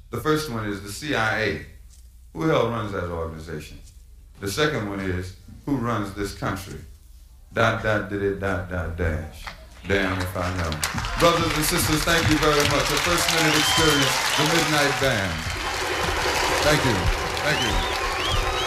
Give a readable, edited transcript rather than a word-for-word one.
The first one is the CIA. Who the hell runs that organization? The second one is, who runs this country? Dot, dot, did it, dot, dot, dash. Damn if I know. Brothers and sisters, thank you very much. A first minute experience, the Midnight Band. Thank you. Thank you.